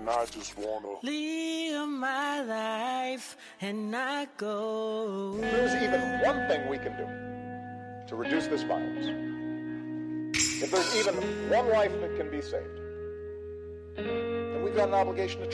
and I just wanna live my life and not go. If there's even one thing we can do to reduce this violence, if there's even one life that can be saved, then we've got an obligation to try.